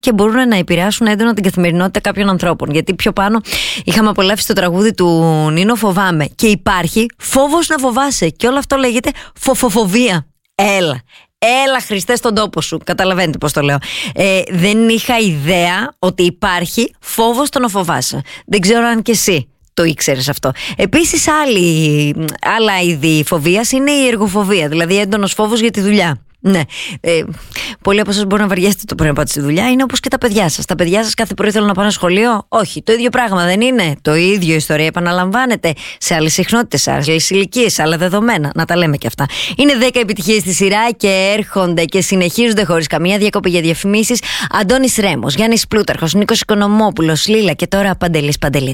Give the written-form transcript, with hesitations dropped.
και μπορούν να επηρεάσουν έντονα την καθημερινότητα κάποιων ανθρώπων. Γιατί πιο πάνω είχαμε απολαύσει το τραγούδι του Νίνο, Φοβάμαι. Και υπάρχει φόβος να φοβάσαι. Και όλο αυτό λέγεται φοβοφοβία. Έλα Χριστέ στον τόπο σου. Καταλαβαίνετε πώς το λέω. Δεν είχα ιδέα ότι υπάρχει φόβος το να φοβάσαι. Δεν ξέρω αν και εσύ το ήξερες αυτό. Επίσης άλλα είδη φοβίας είναι η εργοφοβία. Δηλαδή έντονος φόβος για τη δουλειά. Ναι, πολλοί από εσάς μπορούν να βαριέστε το πρωί να πάτε στη δουλειά. Είναι όπως και τα παιδιά σας. Τα παιδιά σας κάθε πρωί θέλουν να πάνε σχολείο. Όχι, το ίδιο πράγμα δεν είναι. Το ίδιο ιστορία επαναλαμβάνεται σε άλλες συχνότητες, σε άλλες ηλικίες, σε άλλα δεδομένα. Να τα λέμε και αυτά. Είναι 10 επιτυχίες στη σειρά και έρχονται και συνεχίζονται χωρίς καμία διακοπή για διαφημίσεις. Αντώνης Ρέμος, Γιάννης Πλούταρχος, Νίκος Οικονομόπουλος, Λίλα και τώρα Παντελής Παντελή.